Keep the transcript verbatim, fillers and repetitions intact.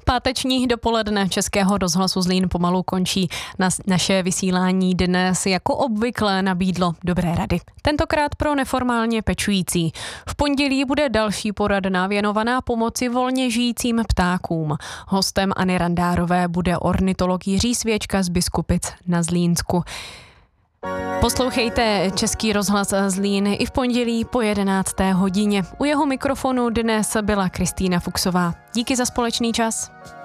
Páteční dopoledne Českého rozhlasu Zlín pomalu končí. Na naše vysílání dnes jako obvykle nabídlo dobré rady. Tentokrát pro neformálně pečující. V pondělí bude další poradna věnovaná pomoci volně žijícím ptákům. Hostem Anny Randárové bude ornitolog Jiří Svěčka z Biskupic na Zlínsku. Poslouchejte Český rozhlas Zlín i v pondělí po jedenácté hodině. U jeho mikrofonu dnes byla Kristýna Fuchsová. Díky za společný čas.